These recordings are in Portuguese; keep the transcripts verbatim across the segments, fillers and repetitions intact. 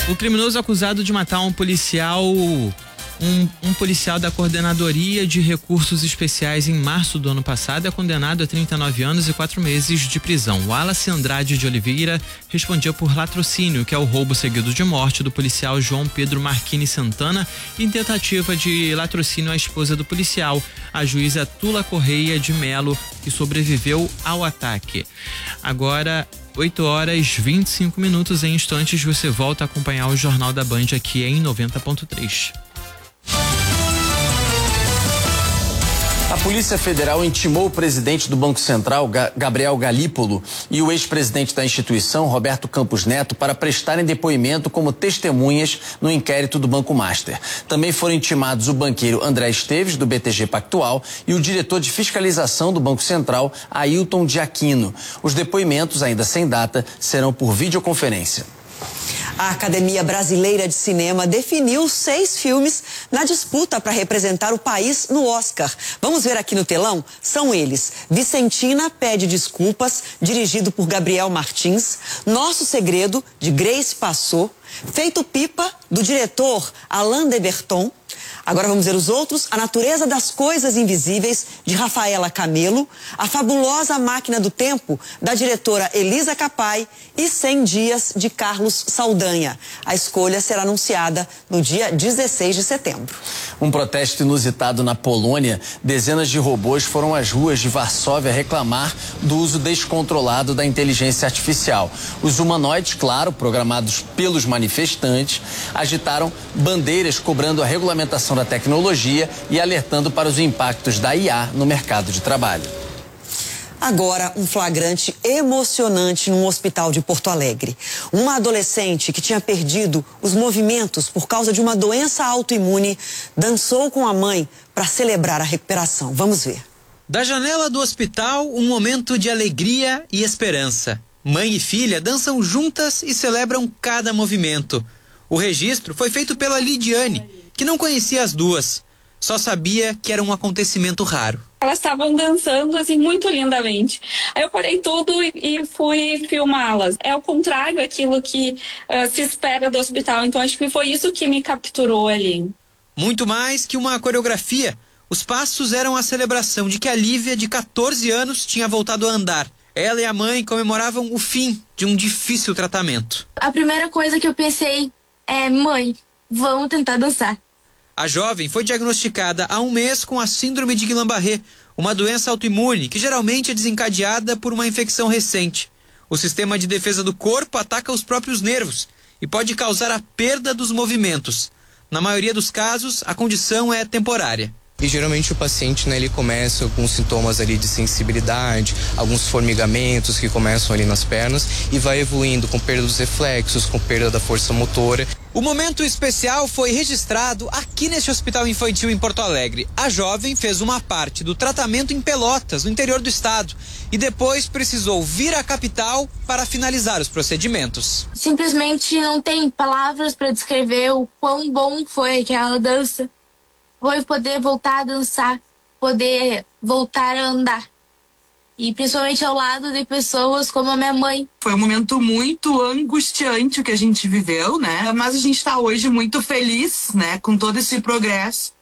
O criminoso acusado de matar um policial, um, um policial da Coordenadoria de Recursos Especiais em março do ano passado é condenado a trinta e nove anos e quatro meses de prisão. O Wallace Andrade de Oliveira respondia por latrocínio, que é o roubo seguido de morte do policial João Pedro Marquini Santana, em tentativa de latrocínio à esposa do policial, a juíza Tula Correia de Melo, que sobreviveu ao ataque. Agora, oito horas e vinte e cinco minutos, em instantes você volta a acompanhar o Jornal da Band aqui em noventa ponto três. A Polícia Federal intimou o presidente do Banco Central, Gabriel Galípolo, e o ex-presidente da instituição, Roberto Campos Neto, para prestarem depoimento como testemunhas no inquérito do Banco Master. Também foram intimados o banqueiro André Esteves, do B T G Pactual, e o diretor de fiscalização do Banco Central, Ailton de Aquino. Os depoimentos, ainda sem data, serão por videoconferência. A Academia Brasileira de Cinema definiu seis filmes na disputa para representar o país no Oscar. Vamos ver aqui no telão? São eles: Vicentina Pede Desculpas, dirigido por Gabriel Martins; Nosso Segredo, de Grace Passot; Feito Pipa, do diretor Alain de Berton. Agora vamos ver os outros: A Natureza das Coisas Invisíveis, de Rafaela Camelo; A Fabulosa Máquina do Tempo, da diretora Elisa Capai; e cem dias, de Carlos Saldanha. A escolha será anunciada no dia dezesseis de setembro. Um protesto inusitado na Polônia. Dezenas de robôs foram às ruas de Varsóvia reclamar do uso descontrolado da inteligência artificial. Os humanoides, claro, programados pelos manifestantes, agitaram bandeiras cobrando a regulamentação da tecnologia e alertando para os impactos da I A no mercado de trabalho. Agora, um flagrante emocionante num hospital de Porto Alegre. Uma adolescente que tinha perdido os movimentos por causa de uma doença autoimune dançou com a mãe para celebrar a recuperação. Vamos ver. Da janela do hospital, um momento de alegria e esperança. Mãe e filha dançam juntas e celebram cada movimento. O registro foi feito pela Lidiane, que não conhecia as duas. Só sabia que era um acontecimento raro. Elas estavam dançando assim muito lindamente. Aí eu parei tudo e fui filmá-las. É ao contrário daquilo que uh, se espera do hospital. Então acho que foi isso que me capturou ali. Muito mais que uma coreografia. Os passos eram a celebração de que a Lívia, de quatorze anos, tinha voltado a andar. Ela e a mãe comemoravam o fim de um difícil tratamento. A primeira coisa que eu pensei é: mãe, vamos tentar dançar. A jovem foi diagnosticada há um mês com a síndrome de Guillain-Barré, uma doença autoimune que geralmente é desencadeada por uma infecção recente. O sistema de defesa do corpo ataca os próprios nervos e pode causar a perda dos movimentos. Na maioria dos casos, a condição é temporária. E geralmente o paciente, né, ele começa com sintomas ali de sensibilidade, alguns formigamentos que começam ali nas pernas e vai evoluindo com perda dos reflexos, com perda da força motora. O momento especial foi registrado aqui neste hospital infantil em Porto Alegre. A jovem fez uma parte do tratamento em Pelotas, no interior do estado, e depois precisou vir à capital para finalizar os procedimentos. Simplesmente não tem palavras para descrever o quão bom foi aquela dança. Foi poder voltar a dançar, poder voltar a andar. E principalmente ao lado de pessoas como a minha mãe. Foi um momento muito angustiante o que a gente viveu, né? Mas a gente está hoje muito feliz, né? Com todo esse progresso.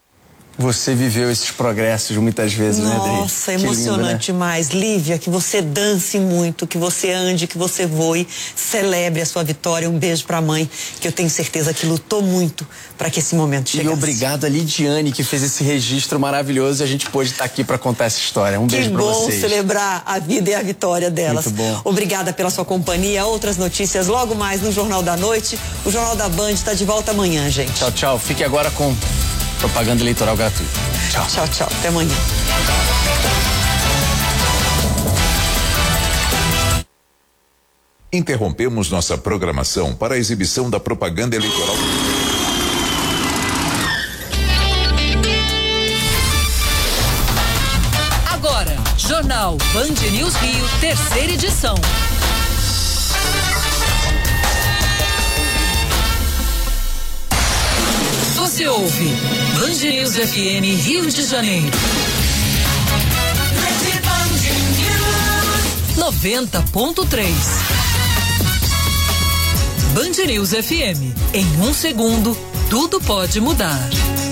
Você viveu esses progressos muitas vezes, Nossa, né, Adri? Nossa, emocionante, né? Demais. Lívia, que você dance muito, que você ande, que você voe, celebre a sua vitória. Um beijo pra mãe, que eu tenho certeza que lutou muito para que esse momento chegasse. E obrigado a Lidiane, que fez esse registro maravilhoso, e a gente pôde estar aqui para contar essa história. Um beijo pra vocês. Que bom celebrar a vida e a vitória delas. Muito bom. Obrigada pela sua companhia. Outras notícias logo mais no Jornal da Noite. O Jornal da Band está de volta amanhã, gente. Tchau, tchau. Fique agora com propaganda eleitoral gratuita. Tchau. Tchau, tchau. Até amanhã. Interrompemos nossa programação para a exibição da propaganda eleitoral. Agora, Jornal Band News Rio, terceira edição. Você ouve Band News F M Rio de Janeiro. noventa ponto três. Band News F M. Em um segundo, tudo pode mudar.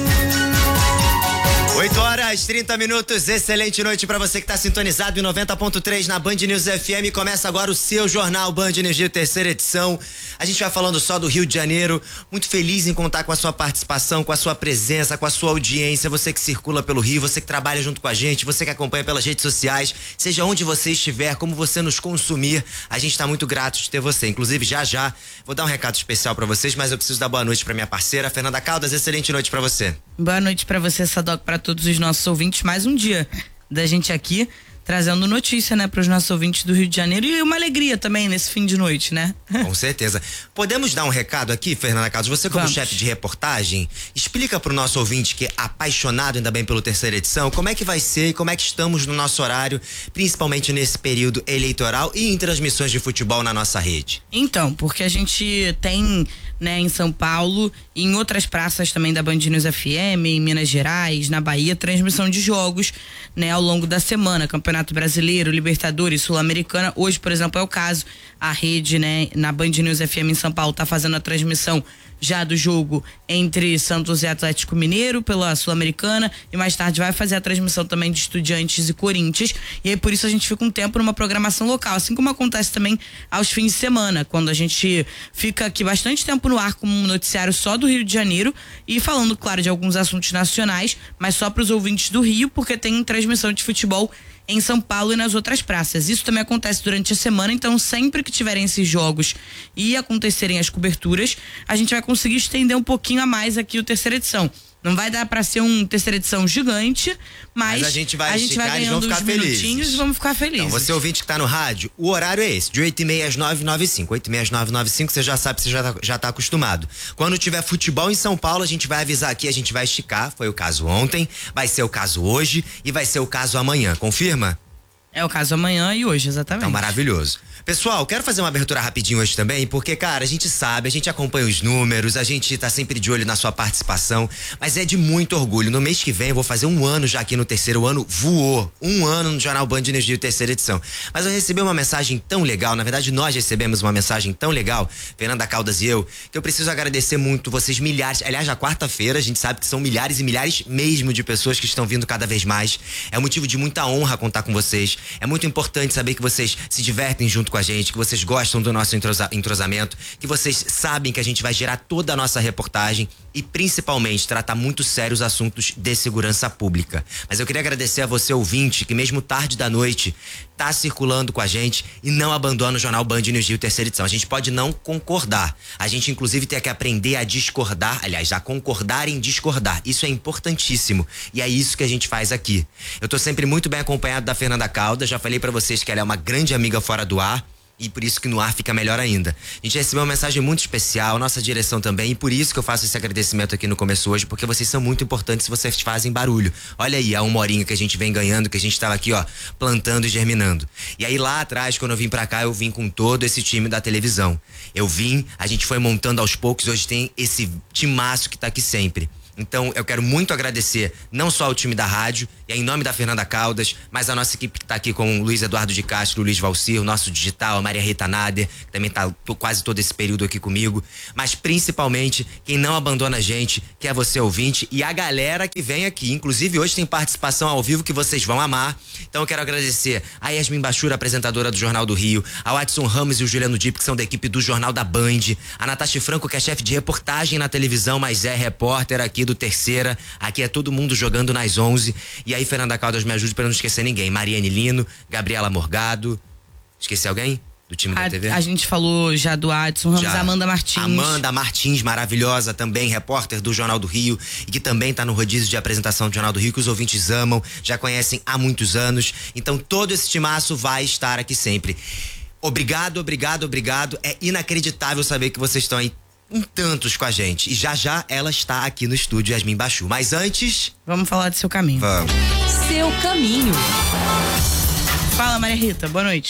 oito horas, trinta minutos, excelente noite pra você que tá sintonizado em noventa ponto três na Band News F M. Começa agora o seu jornal Band News Rio, terceira edição. A gente vai falando só do Rio de Janeiro, muito feliz em contar com a sua participação, com a sua presença, com a sua audiência, você que circula pelo Rio, você que trabalha junto com a gente, você que acompanha pelas redes sociais, seja onde você estiver, como você nos consumir, a gente tá muito grato de ter você. Inclusive, já já, vou dar um recado especial pra vocês, mas eu preciso dar boa noite pra minha parceira, Fernanda Caldas. Excelente noite pra você. Boa noite pra você, Sadoc, pra todos os nossos ouvintes. Mais um dia da gente aqui trazendo notícia, né, para os nossos ouvintes do Rio de Janeiro, e uma alegria também nesse fim de noite, né? Com certeza. Podemos dar um recado aqui, Fernanda Caldas? Você, como Vamos. chefe de reportagem, explica pro nosso ouvinte que é apaixonado ainda bem pelo terceira edição, como é que vai ser e como é que estamos no nosso horário, principalmente nesse período eleitoral e em transmissões de futebol na nossa rede. Então, porque a gente tem, né, em São Paulo e em outras praças também da Band News F M, em Minas Gerais, na Bahia, transmissão de jogos, né, ao longo da semana, Campeonato Brasileiro, Libertadores, Sul-Americana. Hoje, por exemplo, é o caso, a rede, né, na Band News F M em São Paulo tá fazendo a transmissão já do jogo entre Santos e Atlético Mineiro pela Sul-Americana, e mais tarde vai fazer a transmissão também de Estudiantes e Corinthians, e aí por isso a gente fica um tempo numa programação local, assim como acontece também aos fins de semana, quando a gente fica aqui bastante tempo no ar com um noticiário só do Rio de Janeiro e falando, claro, de alguns assuntos nacionais, mas só para os ouvintes do Rio, porque tem transmissão de futebol em São Paulo e nas outras praças. Isso também acontece durante a semana, então sempre que tiverem esses jogos e acontecerem as coberturas, a gente vai conseguir estender um pouquinho a mais aqui o terceira edição. Não vai dar pra ser um terceira edição gigante, mas, mas a gente vai a gente vai ganhando vão ficar uns minutinhos felizes. E vamos ficar felizes. Então, você ouvinte que tá no rádio, o horário é esse, de oito e meia às nove e nove e cinco. oito e meia às nove e nove e cinco, você já sabe, você já tá, já tá acostumado. Quando tiver futebol em São Paulo, a gente vai avisar aqui, a gente vai esticar. Foi o caso ontem, vai ser o caso hoje e vai ser o caso amanhã. Confirma? É o caso amanhã e hoje, exatamente. Então, maravilhoso. Pessoal, quero fazer uma abertura rapidinho hoje também, porque, cara, a gente sabe, a gente acompanha os números, a gente tá sempre de olho na sua participação, mas é de muito orgulho. No mês que vem eu vou fazer um ano já aqui no terceiro ano, voou. Um ano no Jornal Band News Rio, terceira edição. Mas eu recebi uma mensagem tão legal, na verdade nós recebemos uma mensagem tão legal, Fernanda Caldas e eu, que eu preciso agradecer muito vocês, milhares, aliás, na quarta-feira a gente sabe que são milhares e milhares mesmo de pessoas que estão vindo cada vez mais. É um motivo de muita honra contar com vocês. É muito importante saber que vocês se divertem junto com a gente, que vocês gostam do nosso entrosa, entrosamento, que vocês sabem que a gente vai gerar toda a nossa reportagem e principalmente tratar muito sério os assuntos de segurança pública. Mas eu queria agradecer a você, ouvinte, que mesmo tarde da noite tá circulando com a gente e não abandona o Jornal Band News Rio, terceira edição. A gente pode não concordar, a gente inclusive tem que aprender a discordar, aliás, a concordar em discordar. Isso é importantíssimo e é isso que a gente faz aqui. Eu tô sempre muito bem acompanhado da Fernanda Caldas, já falei pra vocês que ela é uma grande amiga fora do ar, e por isso que no ar fica melhor ainda. A gente recebeu uma mensagem muito especial, nossa direção também, e por isso que eu faço esse agradecimento aqui no começo hoje, porque vocês são muito importantes, vocês fazem barulho. Olha aí, há uma horinha que a gente vem ganhando, que a gente tava aqui, ó, plantando e germinando. E aí lá atrás, quando eu vim pra cá, eu vim com todo esse time da televisão. Eu vim, a gente foi montando aos poucos, hoje tem esse timaço que tá aqui sempre. Então eu quero muito agradecer não só ao time da rádio, e é em nome da Fernanda Caldas, mas a nossa equipe que tá aqui com o Luiz Eduardo de Castro, o Luiz Valcir, o nosso digital, a Maria Rita Nader, que também tá quase todo esse período aqui comigo, mas principalmente quem não abandona a gente, que é você ouvinte, e a galera que vem aqui, inclusive hoje tem participação ao vivo que vocês vão amar. Então eu quero agradecer a Yasmin Bachura, apresentadora do Jornal do Rio, a Watson Ramos e o Juliano Dip, que são da equipe do Jornal da Band, a Natasha Franco, que é chefe de reportagem na televisão, mas é repórter aqui do Terceira, aqui é todo mundo jogando nas onze, e aí Fernanda Caldas me ajude para não esquecer ninguém, Mariane Lino, Gabriela Morgado, esqueci alguém? Do time da a, T V? A gente falou já do Adson Ramos, já. Amanda Martins. Amanda Martins, maravilhosa também, repórter do Jornal do Rio e que também tá no rodízio de apresentação do Jornal do Rio, que os ouvintes amam, já conhecem há muitos anos. Então todo esse timaço vai estar aqui sempre. Obrigado, obrigado, obrigado. É inacreditável saber que vocês estão aí em tantos com a gente. E já já ela está aqui no estúdio, Yasmin Bachu. Mas antes... Vamos falar do Seu Caminho. Vamos. Seu Caminho. Fala, Maria Rita, boa noite.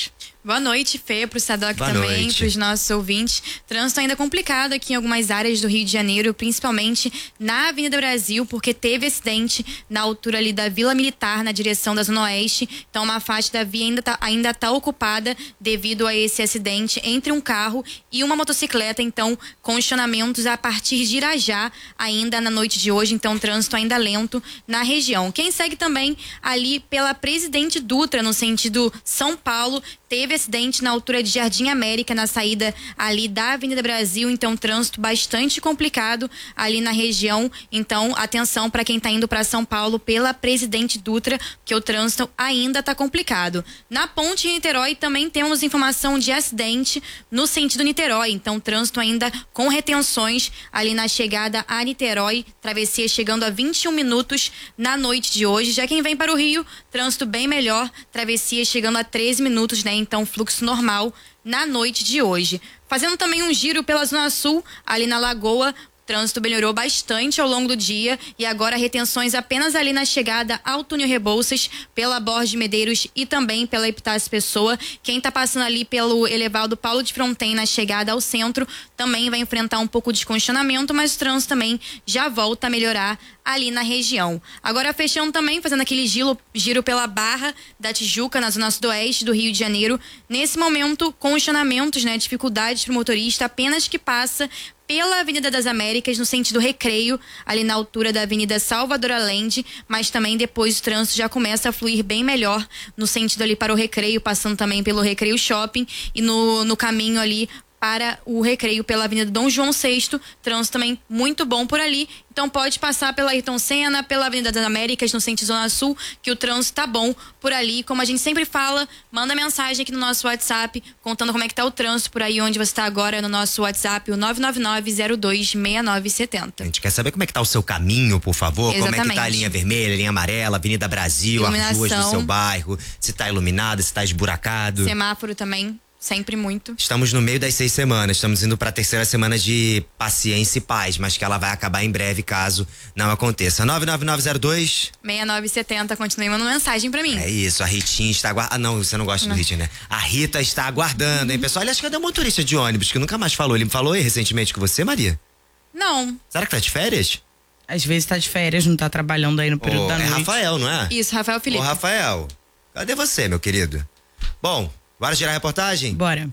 Boa noite, Fê, pro Sadoc Boa também, noite. pros nossos ouvintes. Trânsito ainda complicado aqui em algumas áreas do Rio de Janeiro, principalmente na Avenida Brasil, porque teve acidente na altura ali da Vila Militar, na direção da Zona Oeste. Então, uma faixa da via ainda tá, ainda tá ocupada devido a esse acidente entre um carro e uma motocicleta. Então, congestionamentos a partir de Irajá, ainda na noite de hoje. Então, trânsito ainda lento na região. Quem segue também ali pela Presidente Dutra, no sentido São Paulo, teve acidente na altura de Jardim América, na saída ali da Avenida Brasil, então trânsito bastante complicado ali na região. Então, atenção para quem está indo para São Paulo pela Presidente Dutra, que o trânsito ainda está complicado. Na Ponte Niterói também temos informação de acidente no sentido Niterói, então trânsito ainda com retenções ali na chegada a Niterói, travessia chegando a vinte e um minutos na noite de hoje. Já quem vem para o Rio, trânsito bem melhor, travessia chegando a treze minutos, né? Então, fluxo normal na noite de hoje. Fazendo também um giro pela Zona Sul, ali na Lagoa, o trânsito melhorou bastante ao longo do dia e agora retenções apenas ali na chegada ao túnel Rebouças, pela Borges Medeiros e também pela Epitácio Pessoa. Quem está passando ali pelo elevado Paulo de Fronten na chegada ao centro também vai enfrentar um pouco de congestionamento, mas o trânsito também já volta a melhorar ali na região. Agora fechando também, fazendo aquele giro, giro pela Barra da Tijuca, na zona sudoeste do Rio de Janeiro. Nesse momento, congestionamentos, né, dificuldades para o motorista, apenas que passa pela Avenida das Américas, no sentido Recreio, ali na altura da Avenida Salvador Allende, mas também depois o trânsito já começa a fluir bem melhor no sentido ali para o Recreio, passando também pelo Recreio Shopping e no, no caminho ali para o Recreio pela Avenida Dom João sexto, trânsito também muito bom por ali. Então pode passar pela Ayrton Senna, pela Avenida das Américas, no sentido Zona Sul, que o trânsito tá bom por ali. Como a gente sempre fala, manda mensagem aqui no nosso WhatsApp, contando como é que tá o trânsito por aí onde você está agora, no nosso WhatsApp, o nove nove nove, zero dois, seis nove sete zero. A gente quer saber como é que tá o seu caminho, por favor. Exatamente. Como é que tá a linha vermelha, a linha amarela, Avenida Brasil, as ruas do seu bairro, se tá iluminado, se tá esburacado. Semáforo também. Sempre muito. Estamos no meio das seis semanas, estamos indo para a terceira semana de paciência e paz, mas que ela vai acabar em breve caso não aconteça. nove nove nove zero dois, seis nove sete zero, continue mandando mensagem pra mim. É isso, a Ritinha está aguardando. Ah, não, você não gosta não. do Ritinha, né? A Rita está aguardando, hein, pessoal? Aliás, cadê o motorista de ônibus que nunca mais falou? Ele falou aí recentemente com você, Maria? Não. Será que tá de férias? Às vezes tá de férias, não tá trabalhando aí no período oh, da noite. É Rafael, não é? Isso, Rafael Felipe. Ô, Rafael, cadê você, meu querido? Bom, bora girar a reportagem? Bora.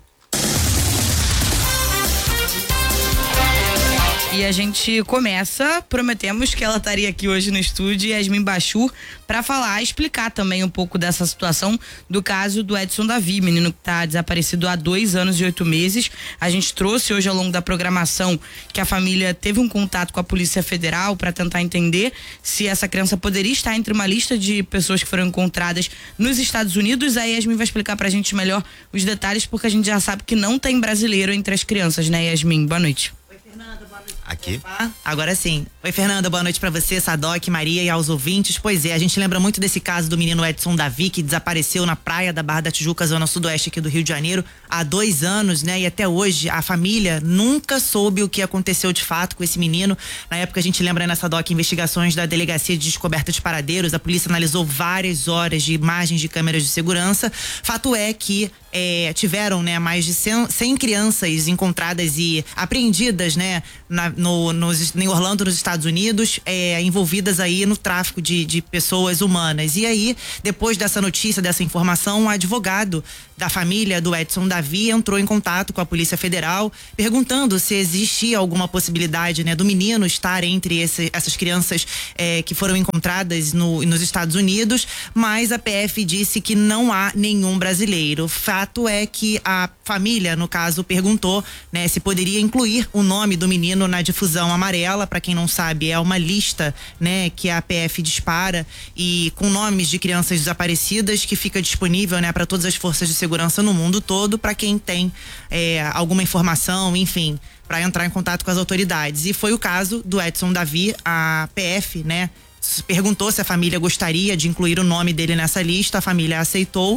E a gente começa, prometemos que ela estaria aqui hoje no estúdio, Yasmin Bachur, para falar, explicar também um pouco dessa situação do caso do Edson Davi, menino que está desaparecido há dois anos e oito meses. A gente trouxe hoje ao longo da programação que a família teve um contato com a Polícia Federal para tentar entender se essa criança poderia estar entre uma lista de pessoas que foram encontradas nos Estados Unidos. A Yasmin vai explicar pra gente melhor os detalhes, porque a gente já sabe que não tem brasileiro entre as crianças, né, Yasmin? Boa noite. Aqui. Agora sim. Oi, Fernanda, boa noite pra você, Sadoc, Maria e aos ouvintes. Pois é, a gente lembra muito desse caso do menino Edson Davi, que desapareceu na praia da Barra da Tijuca, zona sudoeste aqui do Rio de Janeiro, há dois anos, né? E até hoje a família nunca soube o que aconteceu de fato com esse menino. Na época a gente lembra na Sadoc investigações da Delegacia de Descoberta de Paradeiros, a polícia analisou várias horas de imagens de câmeras de segurança. Fato é que é, tiveram, né, mais de cem crianças encontradas e apreendidas, né, na, no, nos, em Orlando, nos Estados Unidos, é, envolvidas aí no tráfico de, de pessoas humanas. E aí, depois dessa notícia, dessa informação, um advogado da família do Edson Davi entrou em contato com a Polícia Federal, perguntando se existia alguma possibilidade, né, do menino estar entre esse, essas crianças é, que foram encontradas no, nos Estados Unidos, mas a P F disse que não há nenhum brasileiro. Fato é que a família, no caso, perguntou, né, se poderia incluir o nome do menino na difusão amarela. Para quem não sabe, é uma lista, né, que a P F dispara e com nomes de crianças desaparecidas, que fica disponível, né, para todas as forças de segurança no mundo todo, para quem tem é, alguma informação, enfim, para entrar em contato com as autoridades. E foi o caso do Edson Davi. A P F, né, perguntou se a família gostaria de incluir o nome dele nessa lista, a família aceitou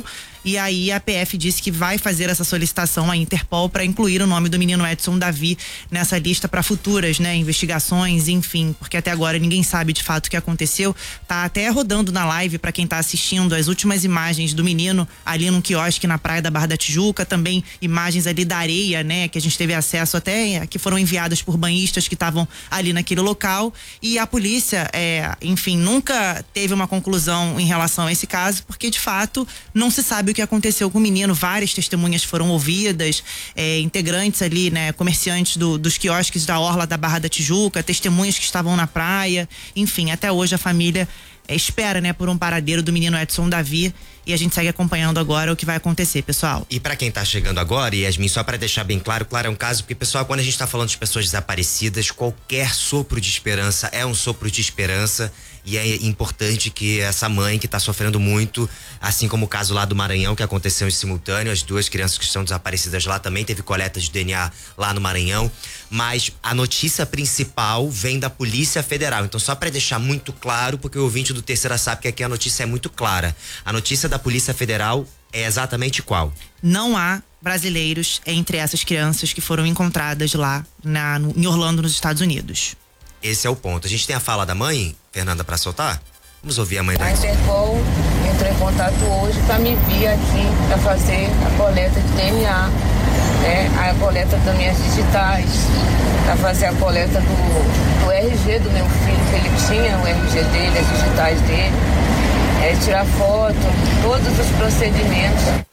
E aí a P F disse que vai fazer essa solicitação à Interpol para incluir o nome do menino Edson Davi nessa lista para futuras, né, investigações, enfim, porque até agora ninguém sabe de fato o que aconteceu. Tá até rodando na live para quem tá assistindo as últimas imagens do menino ali num quiosque na praia da Barra da Tijuca, também imagens ali da areia, né, que a gente teve acesso até, que foram enviadas por banhistas que estavam ali naquele local. E a polícia, é, enfim, nunca teve uma conclusão em relação a esse caso, porque de fato não se sabe o que aconteceu com o menino. Várias testemunhas foram ouvidas, é, integrantes ali, né, comerciantes do, dos quiosques da orla da Barra da Tijuca, testemunhas que estavam na praia, enfim, até hoje a família é, espera, né, por um paradeiro do menino Edson Davi, e a gente segue acompanhando agora o que vai acontecer, pessoal. E pra quem tá chegando agora, Yasmin, só pra deixar bem claro, claro, é um caso, porque, pessoal, quando a gente tá falando de pessoas desaparecidas, qualquer sopro de esperança é um sopro de esperança, e é importante que essa mãe que tá sofrendo muito, assim como o caso lá do Maranhão, que aconteceu em simultâneo, as duas crianças que estão desaparecidas lá também teve coleta de D N A lá no Maranhão, mas a notícia principal vem da Polícia Federal. Então, só pra deixar muito claro, porque o ouvinte do Terceira sabe que aqui a notícia é muito clara. A notícia da Polícia Federal é exatamente qual? Não há brasileiros entre essas crianças que foram encontradas lá na, no, em Orlando, nos Estados Unidos. Esse é o ponto. A gente tem a fala da mãe, Fernanda, pra soltar? Vamos ouvir a mãe da A Interpol entrou em contato hoje para me vir aqui para fazer a coleta de D N A, né? A coleta das minhas digitais, para fazer a coleta do, do R G do meu filho, que ele tinha o R G dele, as digitais dele, é, tirar foto, todos os procedimentos.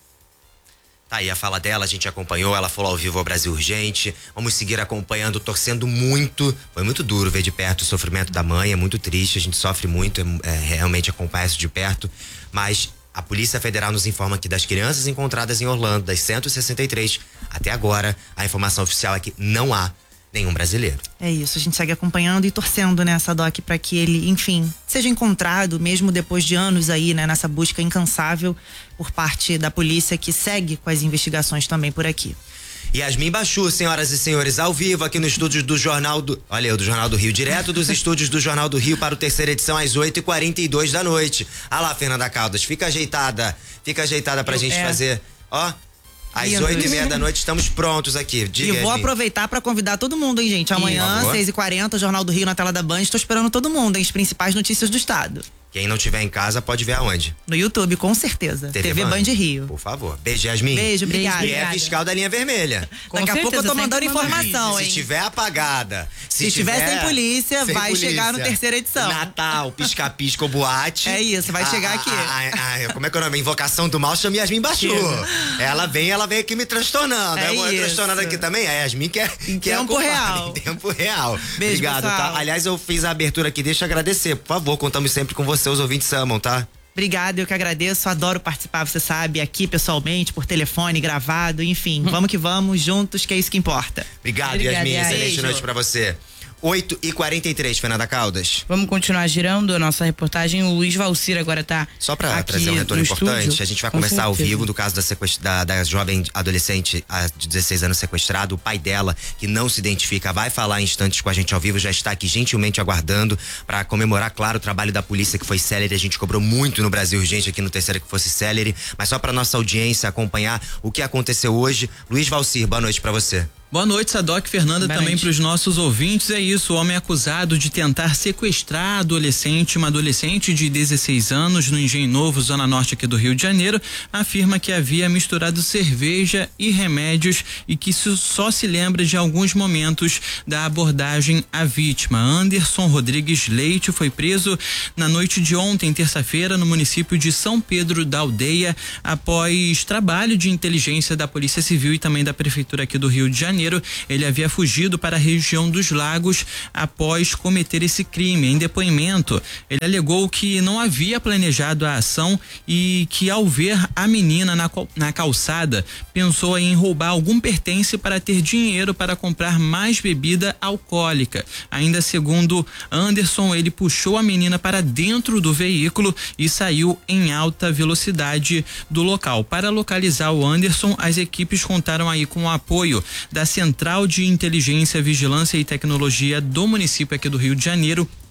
Tá aí a fala dela, a gente acompanhou, ela falou ao vivo ao Brasil Urgente. Vamos seguir acompanhando, torcendo muito. Foi muito duro ver de perto o sofrimento da mãe, é muito triste, a gente sofre muito, é, é, realmente acompanha isso de perto. Mas a Polícia Federal nos informa que das crianças encontradas em Orlando, das cento e sessenta e três, até agora, a informação oficial é que não há nenhum brasileiro. É isso, a gente segue acompanhando e torcendo, né, Sadoc, para que ele, enfim, seja encontrado, mesmo depois de anos aí, né, nessa busca incansável por parte da polícia, que segue com as investigações também por aqui. Yasmin Bachu, senhoras e senhores, ao vivo aqui no estúdio do Jornal do... Olha eu, do Jornal do Rio, direto dos estúdios do Jornal do Rio para o terceira edição às oito e quarenta e dois da noite. Ah lá, Fernanda Caldas, fica ajeitada, fica ajeitada pra eu, gente é. fazer, ó... Às oito e meia da noite estamos prontos aqui. Diga, e vou Yasmin. aproveitar para convidar todo mundo, hein, gente. Amanhã, seis e quarenta, Jornal do Rio na tela da Band. Estou esperando todo mundo, hein? As principais notícias do estado. Quem não tiver em casa pode ver aonde? No YouTube, com certeza. T V, T V Band. Band Rio. Por favor. Beijo, Yasmin. Beijo, obrigada. E é fiscal da linha vermelha. Com Daqui certeza, a pouco eu tô mandando informação, hein? Se tiver apagada. Se, se tiver, tiver sem polícia, sem vai polícia, chegar no terceira edição. Natal, pisca-pisca ou boate. É isso, vai a, chegar aqui. A, a, a, como é que é o nome? Invocação do mal, chama Yasmin Bachu. Ela vem, ela vem aqui me transtornando. É eu transtornando aqui também. A Yasmin quer, em quer tempo real. Em tempo real. Beijo, obrigado, pessoal. Tá? Aliás, eu fiz a abertura aqui, deixa eu agradecer. Por favor, contamos sempre com você, os ouvintes amam, tá? Obrigada, eu que agradeço, adoro participar, você sabe, aqui pessoalmente, por telefone, gravado, enfim, vamos que vamos, juntos, que é isso que importa. Obrigado, Obrigada, Yasmin, excelente beijo. Noite pra você. oito e quarenta e três, Fernanda Caldas. Vamos continuar girando a nossa reportagem. O Luiz Valcir agora tá Só pra aqui trazer um retorno importante, estúdio. A gente vai Com começar certeza. ao vivo do caso da, sequest... da, da jovem adolescente de dezesseis anos sequestrado. O pai dela, que não se identifica, vai falar em instantes com a gente ao vivo, já está aqui gentilmente aguardando para comemorar, claro, o trabalho da polícia que foi célere. A gente cobrou muito no Brasil Urgente aqui no Terceira que fosse célere, mas só pra nossa audiência acompanhar o que aconteceu hoje. Luiz Valcir, boa noite pra você. Boa noite, Sadoc, Fernanda, Boa também para os nossos ouvintes. É isso, o homem acusado de tentar sequestrar a adolescente, uma adolescente de dezesseis anos, no Engenho Novo, zona norte aqui do Rio de Janeiro, afirma que havia misturado cerveja e remédios e que só se lembra de alguns momentos da abordagem à vítima. Anderson Rodrigues Leite foi preso na noite de ontem, terça-feira, no município de São Pedro da Aldeia, após trabalho de inteligência da Polícia Civil e também da Prefeitura aqui do Rio de Janeiro. Ele havia fugido para a região dos Lagos após cometer esse crime. Em depoimento, ele alegou que não havia planejado a ação e que, ao ver a menina na, na calçada, pensou em roubar algum pertence para ter dinheiro para comprar mais bebida alcoólica. Ainda segundo Anderson, ele puxou a menina para dentro do veículo e saiu em alta velocidade do local. Para localizar o Anderson, as equipes contaram aí com o apoio da Central de Inteligência, Vigilância e Tecnologia do município aqui do Rio de Janeiro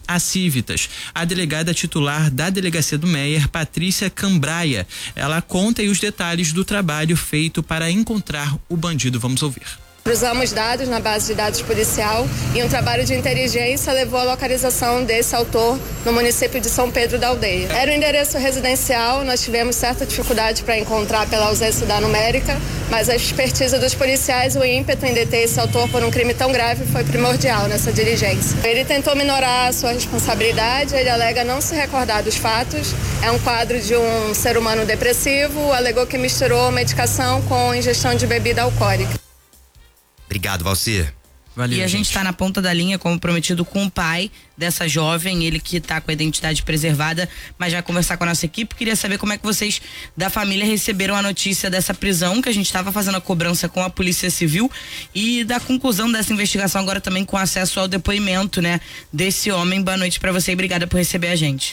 a Civitas. A delegada titular da Delegacia do Meier, Patrícia Cambraia, ela conta aí os detalhes do trabalho feito para encontrar o bandido. Vamos ouvir. Cruzamos dados na base de dados policial e um trabalho de inteligência levou à localização desse autor no município de São Pedro da Aldeia. Era um endereço residencial, nós tivemos certa dificuldade para encontrar pela ausência da numérica, mas a expertise dos policiais, o ímpeto em deter esse autor por um crime tão grave foi primordial nessa diligência. Ele tentou minorar a sua responsabilidade, ele alega não se recordar dos fatos, é um quadro de um ser humano depressivo, alegou que misturou medicação com ingestão de bebida alcoólica. Obrigado, Valcir. Valeu, e a gente está na ponta da linha, como prometido, com o pai dessa jovem, ele que está com a identidade preservada, mas vai conversar com a nossa equipe. Queria saber como é que vocês da família receberam a notícia dessa prisão, que a gente estava fazendo a cobrança com a Polícia Civil, e da conclusão dessa investigação agora também com acesso ao depoimento, né, desse homem. Boa noite para você e obrigada por receber a gente.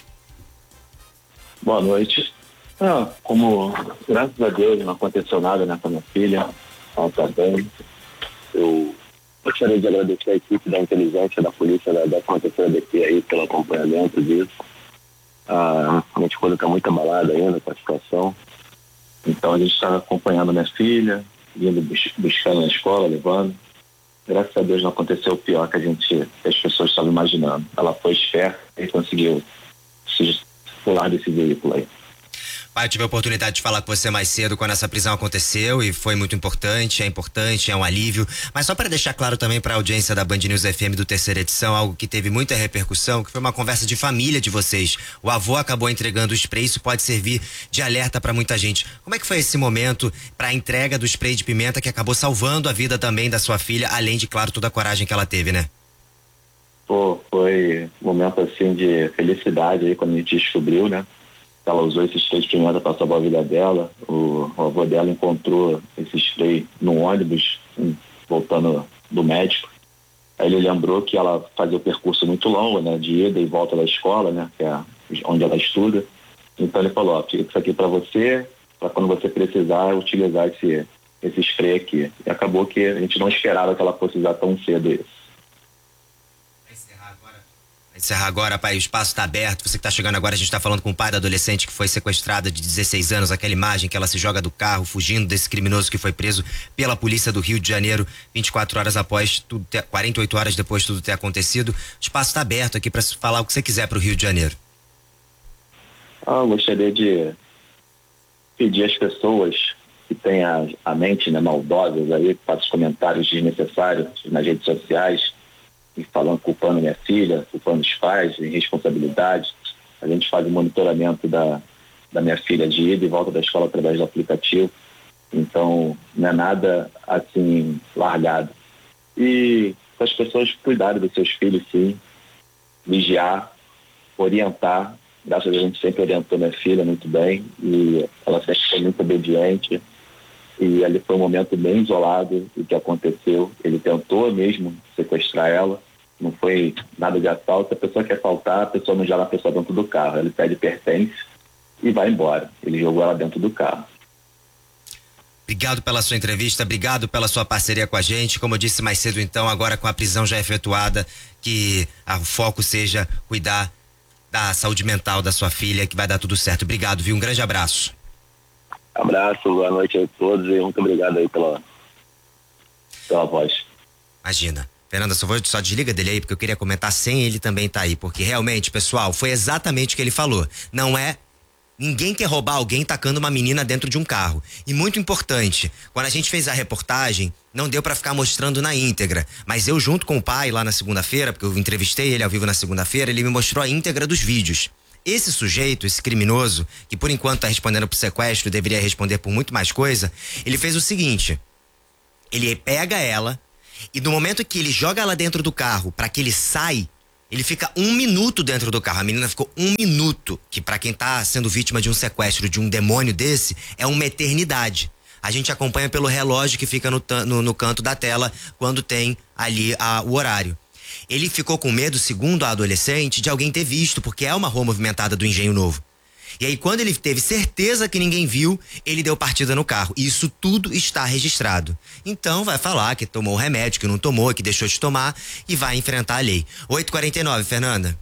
Boa noite. Ah, como, graças a Deus, não aconteceu nada, né, com a minha filha, ela tá bem. Eu gostaria de agradecer a equipe da inteligência da polícia da décima terceira D P aí pelo acompanhamento disso. Ah, a minha esposa está muito abalada ainda com a situação. Então a gente está acompanhando a minha filha, indo bus- buscando na escola, levando. Graças a Deus não aconteceu o pior que a gente, que as pessoas estavam imaginando. Ela foi esperta e conseguiu se pular desse veículo aí. Pai, eu tive a oportunidade de falar com você mais cedo quando essa prisão aconteceu e foi muito importante, é importante, é um alívio. Mas só para deixar claro também para a audiência da Band News F M do terceira edição, algo que teve muita repercussão, que foi uma conversa de família de vocês. O avô acabou entregando o spray, isso pode servir de alerta para muita gente. Como é que foi esse momento para a entrega do spray de pimenta que acabou salvando a vida também da sua filha, além de, claro, toda a coragem que ela teve, né? Pô, foi um momento assim de felicidade aí quando a gente descobriu, né? Ela usou esse spray de pimenta para salvar a vida dela. O, o avô dela encontrou esse spray no ônibus, voltando do médico. Aí ele lembrou que ela fazia o percurso muito longo, né? De ida e volta da escola, né? Que é onde ela estuda. Então ele falou, ó, fica isso aqui para você, para quando você precisar utilizar esse, esse spray aqui. E acabou que a gente não esperava que ela fosse usar tão cedo isso. Encerrar agora, pai, o espaço está aberto. Você que está chegando agora, a gente está falando com o pai da adolescente que foi sequestrada de dezesseis anos, aquela imagem que ela se joga do carro, fugindo desse criminoso que foi preso pela polícia do Rio de Janeiro, vinte e quatro horas após, tudo ter, quarenta e oito horas depois de tudo ter acontecido. O espaço está aberto aqui para falar o que você quiser para o Rio de Janeiro. Ah, eu gostaria de pedir às pessoas que têm a, a mente, né, maldosas aí, que fazem comentários desnecessários nas redes sociais, e falando, culpando minha filha, culpando os pais, irresponsabilidade. A gente faz o monitoramento da, da minha filha de ida e volta da escola através do aplicativo. Então, não é nada assim largado. E as pessoas cuidarem dos seus filhos, sim, vigiar, orientar. Graças a Deus a gente sempre orientou minha filha muito bem e ela sempre foi muito obediente. E ali foi um momento bem isolado o que aconteceu. Ele tentou mesmo sequestrar ela, não foi nada de assalto. Se a pessoa quer assaltar, a pessoa não joga a pessoa dentro do carro. Ele pede pertence e vai embora. Ele jogou ela dentro do carro. Obrigado pela sua entrevista, obrigado pela sua parceria com a gente. Como eu disse mais cedo, então, agora com a prisão já efetuada, que o foco seja cuidar da saúde mental da sua filha, que vai dar tudo certo. Obrigado, viu? Um grande abraço. Abraço, boa noite a todos e muito obrigado aí pela, pela voz. Imagina. Fernanda, só, vou, só desliga dele aí, porque eu queria comentar sem ele também tá aí, porque realmente, pessoal, foi exatamente o que ele falou. Não é... Ninguém quer roubar alguém tacando uma menina dentro de um carro. E muito importante, quando a gente fez a reportagem, não deu pra ficar mostrando na íntegra. Mas eu, junto com o pai, lá na segunda-feira, porque eu entrevistei ele ao vivo na segunda-feira, ele me mostrou a íntegra dos vídeos. Esse sujeito, esse criminoso, que por enquanto tá respondendo por sequestro, deveria responder por muito mais coisa, ele fez o seguinte: ele pega ela e no momento que ele joga ela dentro do carro para que ele saia, ele fica um minuto dentro do carro. A menina ficou um minuto, que para quem tá sendo vítima de um sequestro, de um demônio desse, é uma eternidade. A gente acompanha pelo relógio que fica no, no, no canto da tela quando tem ali a, o horário. Ele ficou com medo, segundo a adolescente, de alguém ter visto, porque é uma rua movimentada do Engenho Novo. E aí, quando ele teve certeza que ninguém viu, ele deu partida no carro. E isso tudo está registrado. Então, vai falar que tomou o remédio, que não tomou, que deixou de tomar e vai enfrentar a lei. oito e quarenta e nove, Fernanda.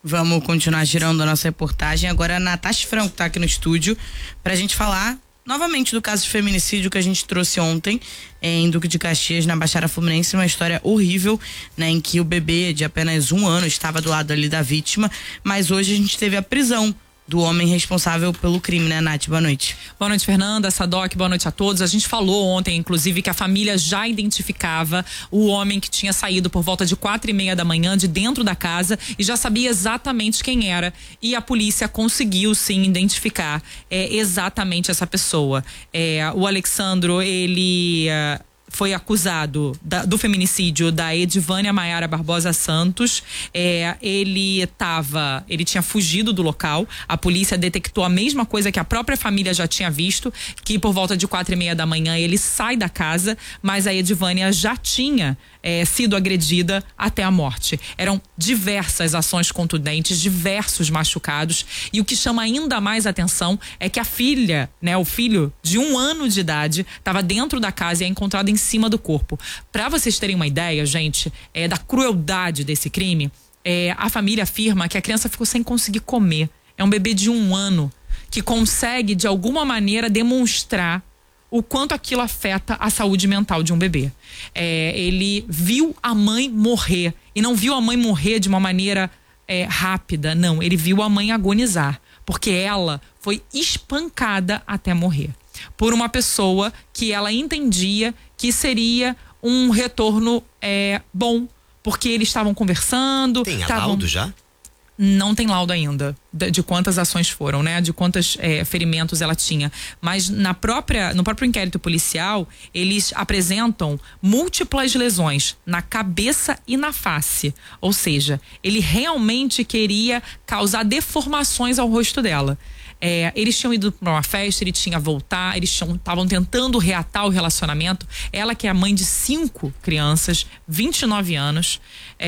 Vamos continuar girando a nossa reportagem. Agora a Natasha Franco tá aqui no estúdio pra gente falar novamente do caso de feminicídio que a gente trouxe ontem em Duque de Caxias, na Baixada Fluminense, uma história horrível, né, em que o bebê de apenas um ano estava do lado ali da vítima, mas hoje a gente teve a prisão do homem responsável pelo crime, né, Nath? Boa noite. Boa noite, Fernanda, Sadoc, boa noite a todos. A gente falou ontem, inclusive, que a família já identificava o homem que tinha saído por volta de quatro e meia da manhã de dentro da casa e já sabia exatamente quem era. E a polícia conseguiu, sim, identificar é, exatamente essa pessoa. É, o Alexandro, ele... Uh, foi acusado da, do feminicídio da Edivânia Maiara Barbosa Santos. É, ele tava, ele tinha fugido do local. A polícia detectou a mesma coisa que a própria família já tinha visto, que por volta de quatro e meia da manhã ele sai da casa, mas a Edivânia já tinha é, sido agredida até a morte. Eram diversas ações contundentes, diversos machucados, e o que chama ainda mais atenção é que a filha, né, o filho de um ano de idade, estava dentro da casa e é encontrado em cima do corpo. Para vocês terem uma ideia, gente, é, da crueldade desse crime, é, a família afirma que a criança ficou sem conseguir comer. É um bebê de um ano que consegue, de alguma maneira, demonstrar o quanto aquilo afeta a saúde mental de um bebê. É, ele viu a mãe morrer, e não viu a mãe morrer de uma maneira é, rápida, não. Ele viu a mãe agonizar, porque ela foi espancada até morrer por uma pessoa que ela entendia que seria um retorno é, bom, porque eles estavam conversando. Tem tavam... laudo já? Não tem laudo ainda de, de quantas ações foram, né? De quantos é, ferimentos ela tinha. Mas na própria, no próprio inquérito policial, eles apresentam múltiplas lesões na cabeça e na face. Ou seja, ele realmente queria causar deformações ao rosto dela. É, eles tinham ido para uma festa, ele tinha voltar, eles estavam tentando reatar o relacionamento. Ela, que é a mãe de cinco crianças, vinte e nove anos,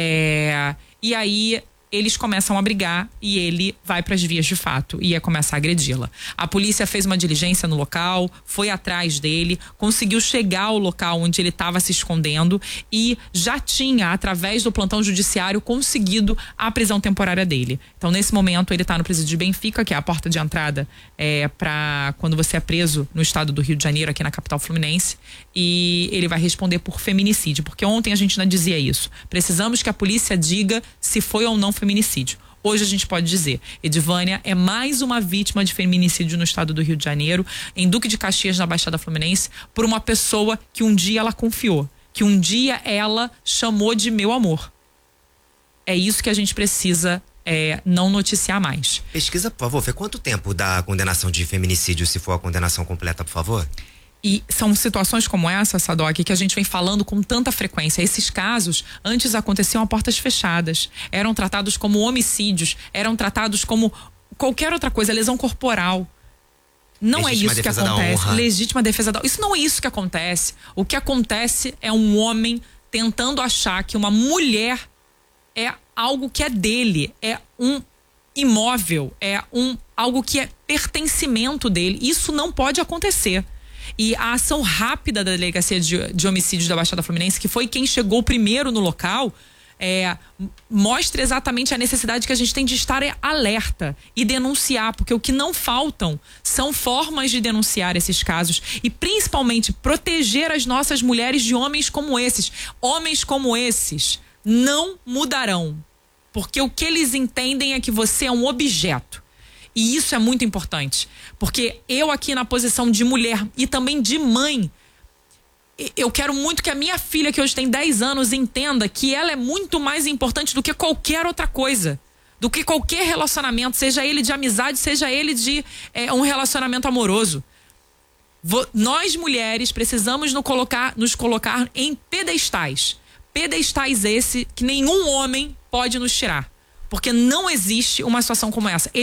é, e aí eles começam a brigar e ele vai para as vias de fato e ia começar a agredi-la. A polícia fez uma diligência no local, foi atrás dele, conseguiu chegar ao local onde ele estava se escondendo e já tinha, através do plantão judiciário, conseguido a prisão temporária dele. Então, nesse momento, ele está no presídio de Benfica, que é a porta de entrada é, para quando você é preso no estado do Rio de Janeiro, aqui na capital fluminense, e ele vai responder por feminicídio, porque ontem a gente não dizia isso. Precisamos que a polícia diga se foi ou não feminicídio. Hoje a gente pode dizer, Edivânia é mais uma vítima de feminicídio no estado do Rio de Janeiro, em Duque de Caxias, na Baixada Fluminense, por uma pessoa que um dia ela confiou, que um dia ela chamou de meu amor. É isso que a gente precisa é, não noticiar mais. Pesquisa, por favor, foi quanto tempo da condenação de feminicídio, se for a condenação completa, por favor? E são situações como essa, Sadoc, que a gente vem falando com tanta frequência. Esses casos antes aconteciam a portas fechadas, eram tratados como homicídios, eram tratados como qualquer outra coisa, lesão corporal. Não é isso que acontece. Legítima defesa da honra. Isso não é isso que acontece. O que acontece é um homem tentando achar que uma mulher é algo que é dele, é um imóvel, é um algo que é pertencimento dele. Isso não pode acontecer. E a ação rápida da Delegacia de, de Homicídios da Baixada Fluminense, que foi quem chegou primeiro no local, é, mostra exatamente a necessidade que a gente tem de estar alerta e denunciar, porque o que não faltam são formas de denunciar esses casos e principalmente proteger as nossas mulheres de homens como esses. Homens como esses não mudarão, porque o que eles entendem é que você é um objeto. E isso é muito importante, porque eu aqui na posição de mulher e também de mãe, eu quero muito que a minha filha, que hoje tem dez anos, entenda que ela é muito mais importante do que qualquer outra coisa, do que qualquer relacionamento, seja ele de amizade, seja ele de é, um relacionamento amoroso. Vou, nós mulheres precisamos nos colocar, nos colocar em pedestais, pedestais esse que nenhum homem pode nos tirar, porque não existe uma situação como essa.